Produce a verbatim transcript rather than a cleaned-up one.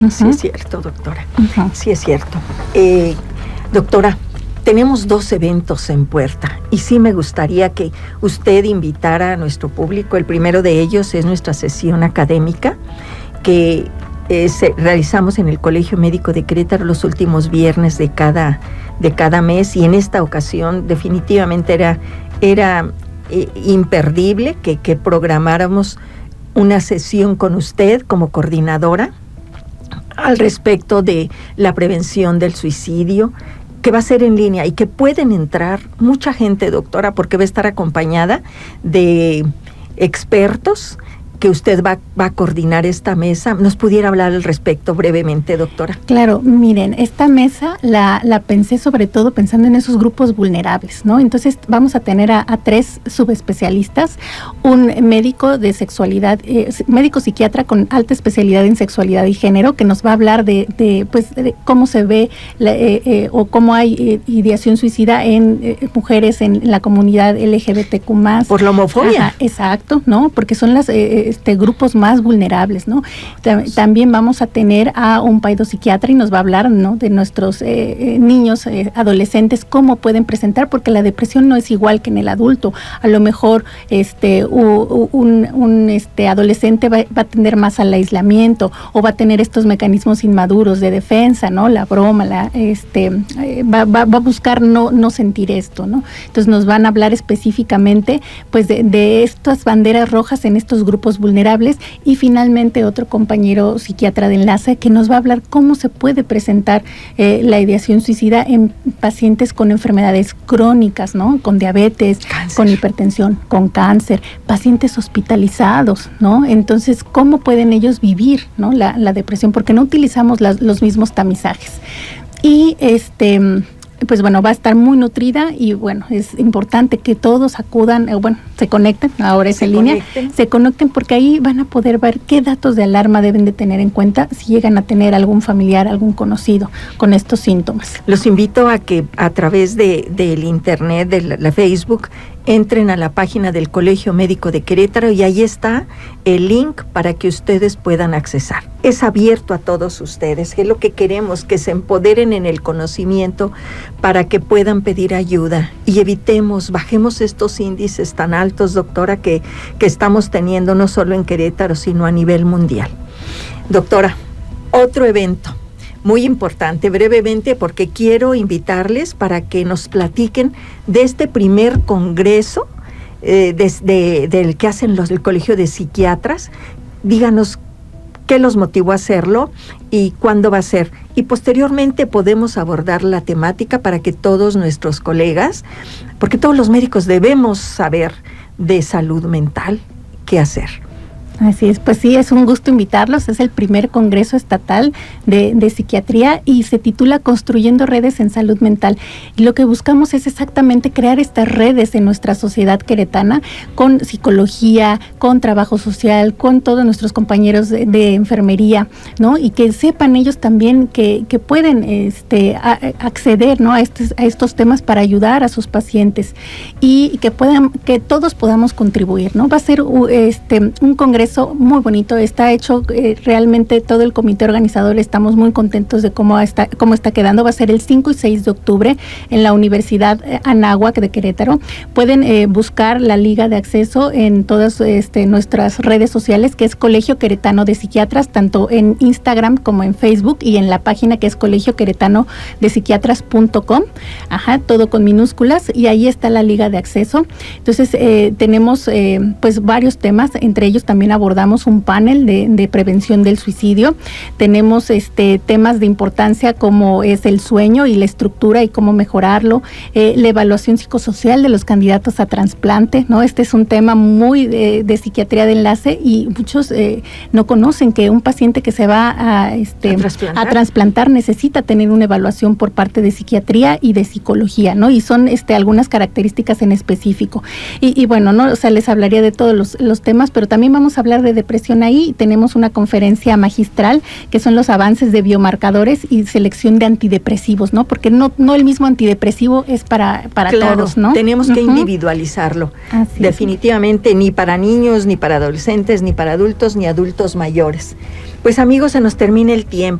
Uh-huh. Sí es cierto, doctora. Uh-huh. Sí es cierto. Eh, doctora, tenemos dos eventos en puerta y sí me gustaría que usted invitara a nuestro público. El primero de ellos es nuestra sesión académica que eh, se, realizamos en el Colegio Médico de Querétaro los últimos viernes de cada, de cada mes, y en esta ocasión definitivamente era, era eh, imperdible que, que programáramos una sesión con usted como coordinadora al respecto de la prevención del suicidio, que va a ser en línea y que pueden entrar mucha gente, doctora, porque va a estar acompañada de expertos que usted va, va a coordinar esta mesa. ¿Nos pudiera hablar al respecto brevemente, doctora? Claro, miren, esta mesa la, la pensé sobre todo pensando en esos grupos vulnerables, ¿no? Entonces vamos a tener a, a tres subespecialistas, un médico de sexualidad, eh, médico psiquiatra con alta especialidad en sexualidad y género, que nos va a hablar de, de pues, de cómo se ve la, eh, eh, o cómo hay eh, ideación suicida en eh, mujeres en la comunidad L G B T Q más. Por la homofobia. Ajá, exacto, ¿no? Porque son las eh, este, grupos más vulnerables, ¿no? También vamos a tener a un paidopsiquiatra y nos va a hablar, ¿no?, de nuestros eh, niños, eh, adolescentes, cómo pueden presentar, porque la depresión no es igual que en el adulto. A lo mejor este un, un, un este adolescente va, va a tender más al aislamiento o va a tener estos mecanismos inmaduros de defensa, ¿no? La broma, la este eh, va, va, va a buscar no, no sentir esto, ¿no? Entonces nos van a hablar específicamente pues de, de estas banderas rojas en estos grupos vulnerables, y finalmente otro compañero psiquiatra de enlace que nos va a hablar cómo se puede presentar eh, la ideación suicida en pacientes con enfermedades crónicas, ¿no? Con diabetes, cáncer, con hipertensión, con cáncer, pacientes hospitalizados, ¿no? Entonces, ¿cómo pueden ellos vivir, ¿no?, la, la depresión? Porque no utilizamos la, los mismos tamizajes. Y este... pues bueno, va a estar muy nutrida y bueno, es importante que todos acudan, eh, bueno, se conecten, ahora es se en línea, conecten. se conecten porque ahí van a poder ver qué datos de alarma deben de tener en cuenta si llegan a tener algún familiar, algún conocido con estos síntomas. Los invito a que a través de del internet, de la, la Facebook, entren a la página del Colegio Médico de Querétaro y ahí está el link para que ustedes puedan accesar. Es abierto a todos ustedes, es lo que queremos, que se empoderen en el conocimiento para que puedan pedir ayuda y evitemos, bajemos estos índices tan altos, doctora, que, que estamos teniendo no solo en Querétaro, sino a nivel mundial. Doctora, otro evento muy importante, brevemente, porque quiero invitarles para que nos platiquen de este primer congreso eh, de, de, del que hacen los del Colegio de Psiquiatras. Díganos qué los motivó a hacerlo y cuándo va a ser. Y posteriormente podemos abordar la temática para que todos nuestros colegas, porque todos los médicos debemos saber de salud mental, qué hacer. Así es, pues sí, es un gusto invitarlos. Es el primer congreso estatal de, de psiquiatría y se titula Construyendo Redes en Salud Mental. Y lo que buscamos es exactamente crear estas redes en nuestra sociedad queretana con psicología, con trabajo social, con todos nuestros compañeros de, de enfermería, ¿no? Y que sepan ellos también que, que pueden este, a, acceder, ¿no?, a, estos, a estos temas para ayudar a sus pacientes y que puedan, que todos podamos contribuir, ¿no? Va a ser este, un congreso muy bonito, está hecho eh, realmente todo el comité organizador, estamos muy contentos de cómo está, cómo está quedando. Va a ser el cinco y seis de octubre en la Universidad Anáhuac de Querétaro. Pueden eh, buscar la liga de acceso en todas este, nuestras redes sociales, que es Colegio Queretano de Psiquiatras, tanto en Instagram como en Facebook, y en la página que es colegio queretano de psiquiatras punto com, ajá, todo con minúsculas, y ahí está la liga de acceso. Entonces eh, tenemos eh, pues varios temas, entre ellos también abordamos un panel de, de prevención del suicidio. Tenemos este temas de importancia como es el sueño y la estructura y cómo mejorarlo, eh, la evaluación psicosocial de los candidatos a trasplante, ¿no? Este es un tema muy de, de psiquiatría de enlace y muchos eh, no conocen que un paciente que se va a, este, a, trasplantar. a trasplantar necesita tener una evaluación por parte de psiquiatría y de psicología, ¿no? Y son este, algunas características en específico. Y, y bueno, ¿no? O sea, les hablaría de todos los, los temas, pero también vamos a hablar de depresión ahí y tenemos una conferencia magistral que son los avances de biomarcadores y selección de antidepresivos, ¿no? Porque no, no el mismo antidepresivo es para, para claro, todos, ¿no? Tenemos que uh-huh. individualizarlo. Así Definitivamente es. Ni para niños, ni para adolescentes, ni para adultos, ni adultos mayores. Pues amigos, se nos termina el tiempo.